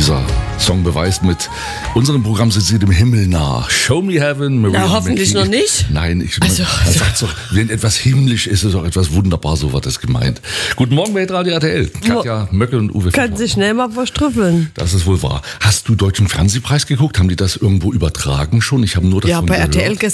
dieser Song beweist, mit unserem Programm sind sie dem Himmel nah. Show me heaven, Maria. Na, hoffentlich McKee. noch nicht. Nein, man sagt doch, wenn etwas himmlisch ist, ist auch etwas wunderbar, so wird das gemeint. Guten Morgen bei Radio RTL. Katja Möckel und Uwe Können sich schnell mal verstrüffeln. Das ist wohl wahr. Hast du Deutschen Fernsehpreis geguckt? Haben die das irgendwo übertragen schon? Ich habe nur davon Ja, bei gehört. RTL